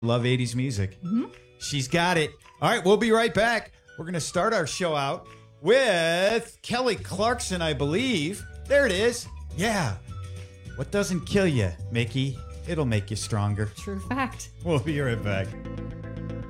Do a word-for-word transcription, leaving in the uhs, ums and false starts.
Love eighties music. Mm-hmm. She's got it. All right, we'll be right back. We're going to start our show out with Kelly Clarkson, I believe. There it is. Yeah. What doesn't kill you, Mickey? It'll make you stronger. True fact. We'll be right back.